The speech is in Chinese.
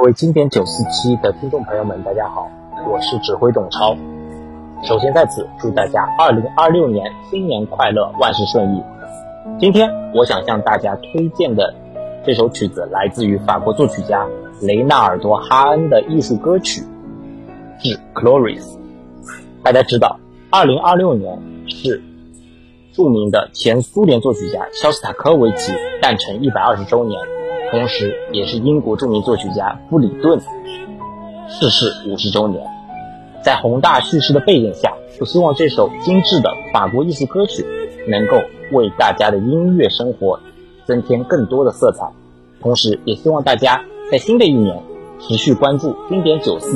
各位经典947的听众朋友们，大家好，我是指挥董超。首先在此祝大家2026年新年快乐，万事顺意。今天我想向大家推荐的这首曲子来自于法国作曲家雷纳尔多·哈恩的艺术歌曲是 Glorious。 大家知道2026年是著名的前苏联作曲家肖斯塔科维奇诞辰120周年，同时也是英国著名作曲家布里顿逝世50周年。在宏大叙事的背景下，我希望这首精致的法国艺术歌曲能够为大家的音乐生活增添更多的色彩，同时也希望大家在新的一年持续关注经典94